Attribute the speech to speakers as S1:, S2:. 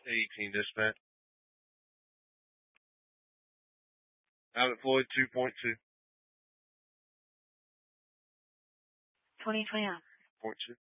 S1: 18 dispatch. Abbott Floyd 2.2.
S2: 2020 out.
S1: 0.2.